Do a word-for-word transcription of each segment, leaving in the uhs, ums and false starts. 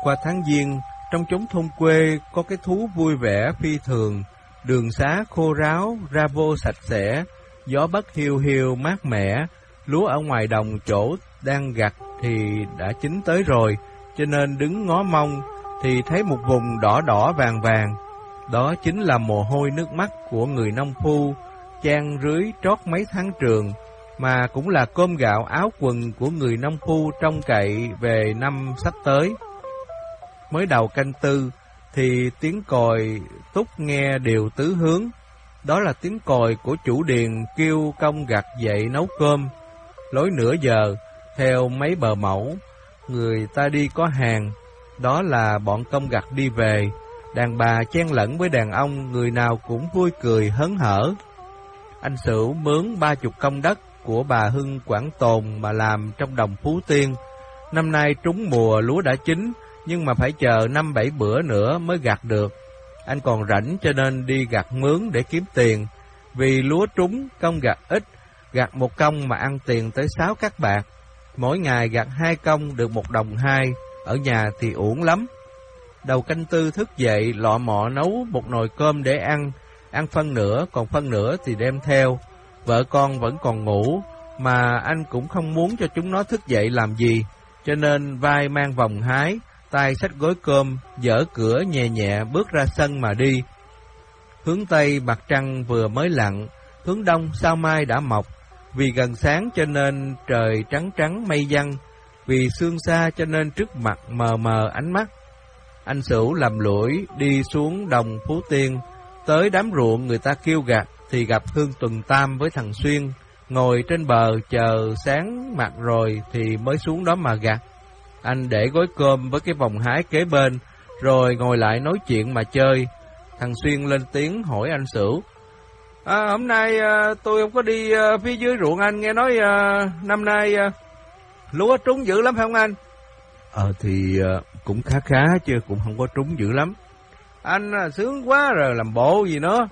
Qua tháng Giêng, trong chốn thôn quê có cái thú vui vẻ phi thường, đường xá khô ráo, ra vô sạch sẽ, gió bất hiu hiu mát mẻ, lúa ở ngoài đồng chỗ đang gặt thì đã chín tới rồi, cho nên đứng ngó mông thì thấy một vùng đỏ đỏ vàng vàng. Đó chính là mồ hôi nước mắt của người nông phu, chan rưới trót mấy tháng trường, mà cũng là cơm gạo áo quần của người nông phu trông cậy về năm sắp tới. Mới đầu canh tư thì tiếng còi túc nghe đều tứ hướng. Đó là tiếng còi của chủ điền kêu công gặt dậy nấu cơm. Lối nửa giờ, theo mấy bờ mẫu, người ta đi có hàng. Đó là bọn công gặt đi về. Đàn bà chen lẫn với đàn ông, người nào cũng vui cười hớn hở. Anh Sửu mướn ba chục công đất của bà Hưng Quảng Tồn mà làm trong đồng Phú Tiên. Năm nay trúng mùa lúa đã chín, nhưng mà phải chờ năm bảy bữa nữa mới gặt được. Anh còn rảnh cho nên đi gặt mướn để kiếm tiền. Vì lúa trúng, công gặt ít, gặt một công mà ăn tiền tới sáu các bạc. Mỗi ngày gặt hai công được một đồng hai, ở nhà thì uổng lắm. Đầu canh tư thức dậy lọ mọ nấu một nồi cơm để ăn, ăn phân nửa, còn phân nửa thì đem theo. Vợ con vẫn còn ngủ, mà anh cũng không muốn cho chúng nó thức dậy làm gì, cho nên vai mang vòng hái, tay xách gói cơm, dở cửa nhẹ nhẹ bước ra sân mà đi. Hướng Tây mặt trăng vừa mới lặn, hướng Đông sao mai đã mọc. Vì gần sáng cho nên trời trắng trắng mây giăng, vì sương xa cho nên trước mặt mờ mờ ánh mắt. Anh Sửu làm lũi đi xuống đồng Phú Tiên, tới đám ruộng người ta kêu gặt thì gặp Hương Tuần Tam với thằng Xuyên, ngồi trên bờ chờ sáng mặt rồi thì mới xuống đó mà gặt. Anh để gói cơm với cái vòng hái kế bên, rồi ngồi lại nói chuyện mà chơi. Thằng Xuyên lên tiếng hỏi anh Sửu: À, hôm nay à, tôi không có đi à, phía dưới ruộng anh, nghe nói à, năm nay à, lúa trúng dữ lắm phải không anh? Ờ thì à, cũng khá khá chứ cũng không có trúng dữ lắm. Anh à, sướng quá rồi làm bộ gì nữa.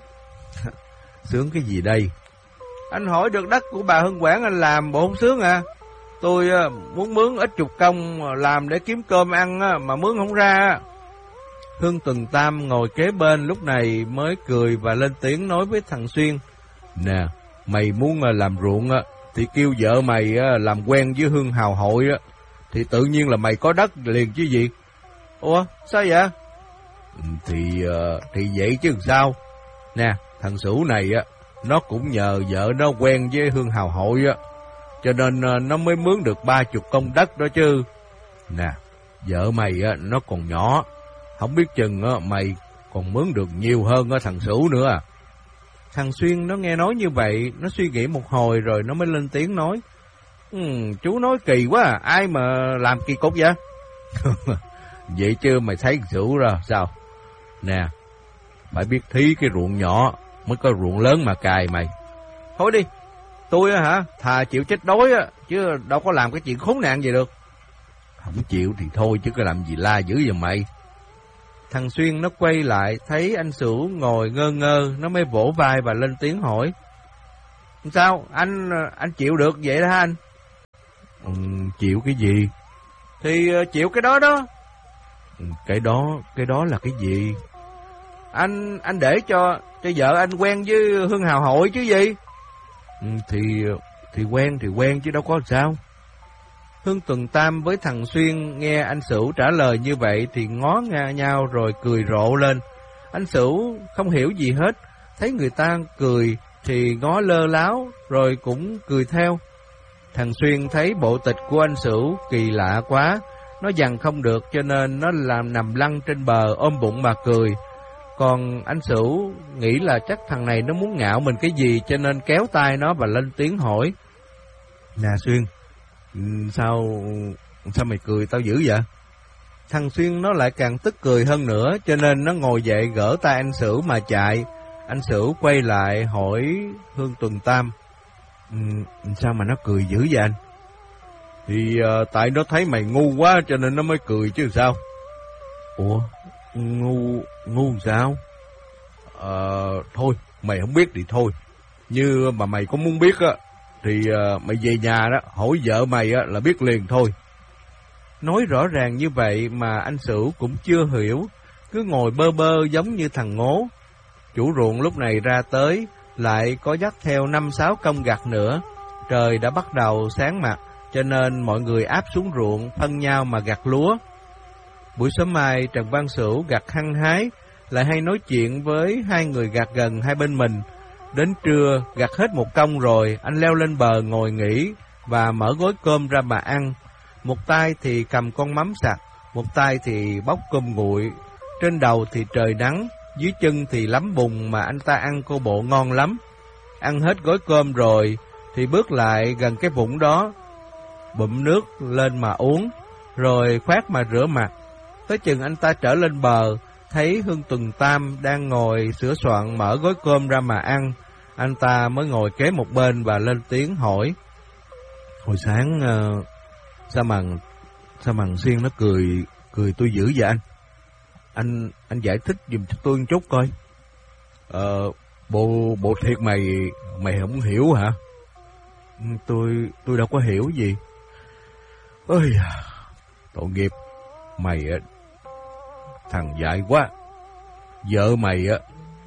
Sướng cái gì đây? Anh hỏi được đất của bà Hưng Quảng anh làm bộ không sướng à? Tôi à, muốn mướn ít chục công làm để kiếm cơm ăn à, mà mướn không ra. Hương Tuần Tam ngồi kế bên lúc này mới cười và lên tiếng nói với thằng Xuyên: Nè, mày muốn làm ruộng thì kêu vợ mày làm quen với Hương Hào Hội thì tự nhiên là mày có đất liền chứ gì. Ủa, sao vậy? Thì thì vậy chứ sao? Nè, thằng Sửu này nó cũng nhờ vợ nó quen với Hương Hào Hội cho nên nó mới mướn được ba chục công đất đó chứ. Nè, vợ mày nó còn nhỏ, không biết chừng mày còn mướn được nhiều hơn thằng Sửu nữa à. Thằng Xuyên nó nghe nói như vậy, nó suy nghĩ một hồi rồi nó mới lên tiếng nói: ừ, chú nói kỳ quá à, ai mà làm kỳ cục vậy? Vậy chứ mày thấy thằng Sửu ra sao? Nè, mày biết thí cái ruộng nhỏ mới có ruộng lớn mà cài mày. Thôi đi, tôi hả, thà chịu chết đói á, chứ đâu có làm cái chuyện khốn nạn gì được. Không chịu thì thôi chứ có làm gì la dữ vậy mày. Thằng Xuyên nó quay lại thấy anh Sửu ngồi ngơ ngơ, nó mới vỗ vai và lên tiếng hỏi: Sao, anh anh chịu được vậy đó hả anh? Ừ, chịu cái gì? Thì chịu cái đó đó. Ừ, cái đó, cái đó là cái gì? Anh anh để cho cho vợ anh quen với Hương Hào Hội chứ gì? Ừ, thì thì quen thì quen chứ đâu có sao. Hương Tuần Tam với thằng Xuyên nghe anh Sửu trả lời như vậy thì ngó nga nhau rồi cười rộ lên. Anh Sửu không hiểu gì hết, thấy người ta cười thì ngó lơ láo rồi cũng cười theo. Thằng Xuyên thấy bộ tịch của anh Sửu kỳ lạ quá, nó dằn không được cho nên nó làm nằm lăn trên bờ ôm bụng mà cười. Còn anh Sửu nghĩ là chắc thằng này nó muốn ngạo mình cái gì cho nên kéo tay nó và lên tiếng hỏi: Nè Xuyên, Sao sao mày cười tao dữ vậy? Thằng Xuyên nó lại càng tức cười hơn nữa, cho nên nó ngồi dậy gỡ tay anh Sửu mà chạy. Anh Sửu quay lại hỏi Hương Tuần Tam: ừ, Sao mà nó cười dữ vậy anh? Thì uh, tại nó thấy mày ngu quá cho nên nó mới cười chứ sao. Ủa, ngu ngu sao? Ờ, thôi, mày không biết thì thôi. Như mà mày có muốn biết á thì uh, mày về nhà đó hỏi vợ mày á là biết liền thôi. Nói rõ ràng như vậy mà anh Sửu cũng chưa hiểu, cứ ngồi bơ bơ giống như thằng ngố. Chủ ruộng lúc này ra tới, lại có dắt theo năm sáu công gặt nữa. Trời đã bắt đầu sáng mặt, cho nên mọi người áp xuống ruộng, phân nhau mà gặt lúa. Buổi sớm mai, Trần Văn Sửu gặt hăng hái, lại hay nói chuyện với hai người gặt gần hai bên mình. Đến trưa, gặt hết một công rồi, anh leo lên bờ ngồi nghỉ và mở gói cơm ra mà ăn. Một tay thì cầm con mắm sặc, một tay thì bóc cơm nguội. Trên đầu thì trời nắng, dưới chân thì lắm bùn mà anh ta ăn cô bộ ngon lắm. Ăn hết gói cơm rồi thì bước lại gần cái vũng đó, bụm nước lên mà uống, rồi khoát mà rửa mặt. Tới chừng anh ta trở lên bờ, thấy Hương Tuần Tam đang ngồi sửa soạn mở gói cơm ra mà ăn. Anh ta mới ngồi kế một bên và lên tiếng hỏi: Hồi sáng uh, sao mà sao mà Xuyên nó cười cười tôi dữ vậy anh? Anh anh giải thích giùm cho tôi một chút coi. Ờ, bộ bộ thiệt mày mày không hiểu hả? Tôi tôi đâu có hiểu gì. Ơi, tội nghiệp mày á, thằng dại quá. Vợ mày á,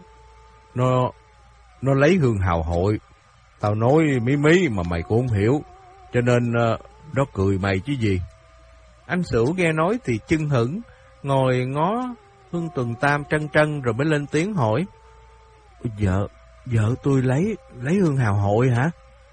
nó nó lấy Hương Hào hội. Tao nói mí mí mà mày cũng không hiểu, cho nên uh, nó cười mày chứ gì. Anh Sửu nghe nói thì chưng hửng, ngồi ngó Hương Tuần Tam trân trân rồi mới lên tiếng hỏi: Vợ, vợ tôi lấy lấy Hương Hào hội hả?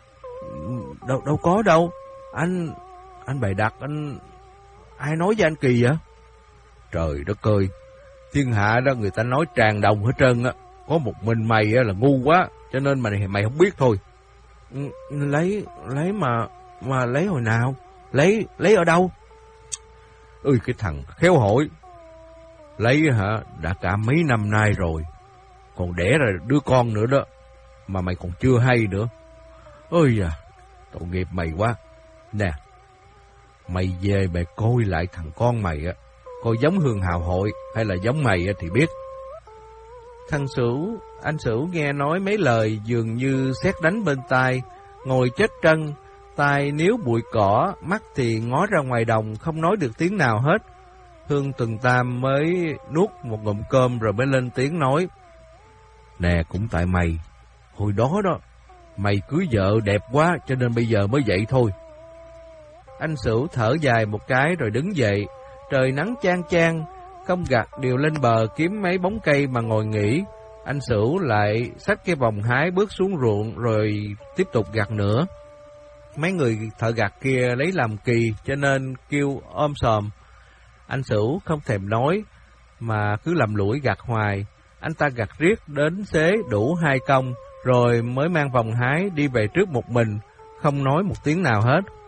Đâu đâu có đâu. Anh anh bày đặt, anh ai nói với anh kỳ vậy? Trời đất ơi, thiên hạ đó người ta nói tràn đồng hết trơn á, có một mình mày á là ngu quá, cho nên mày mày không biết thôi. Lấy lấy mà mà lấy hồi nào? Lấy lấy ở đâu? Ơi cái thằng khéo hỏi. Lấy hả, đã cả mấy năm nay rồi, còn đẻ ra đứa con nữa đó, mà mày còn chưa hay nữa. Ôi da, tội nghiệp mày quá. Nè, mày về mày coi lại thằng con mày á, coi giống Hương Hào hội hay là giống mày á thì biết. Thằng Sửu, anh Sửu nghe nói mấy lời dường như sét đánh bên tai, ngồi chết trân, tai níu bụi cỏ, mắt thì ngó ra ngoài đồng, không nói được tiếng nào hết. Hương Tuần Tam mới nuốt một ngụm cơm rồi mới lên tiếng nói: Nè, cũng tại mày, hồi đó đó, mày cưới vợ đẹp quá cho nên bây giờ mới vậy thôi. Anh Sửu thở dài một cái rồi đứng dậy. Trời nắng chang chang, công gặt đều lên bờ kiếm mấy bóng cây mà ngồi nghỉ. Anh Sửu lại xách cái vòng hái bước xuống ruộng rồi tiếp tục gặt nữa. Mấy người thợ gặt kia lấy làm kỳ cho nên kêu ôm sòm. Anh Sửu không thèm nói mà cứ lầm lũi gặt hoài. Anh ta gặt riết đến xế đủ hai công rồi mới mang vòng hái đi về trước một mình, không nói một tiếng nào hết.